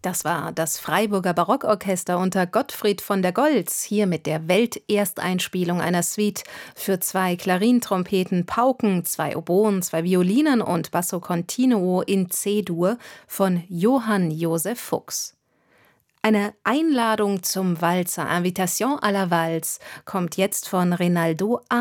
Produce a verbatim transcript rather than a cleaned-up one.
Das war das Freiburger Barockorchester unter Gottfried von der Goltz, hier mit der Weltersteinspielung einer Suite für zwei Klarintrompeten, Pauken, zwei Oboen, zwei Violinen und Basso Continuo in C-Dur von Johann Joseph Fuchs. Eine Einladung zum Walzer, Invitation à la Valse, kommt jetzt von Rinaldo